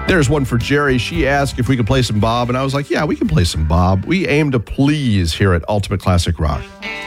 There's one for Jerry. She asked if we could play some Bob, and I was like, yeah, we can play some Bob. We aim to please here at Ultimate Classic Rock.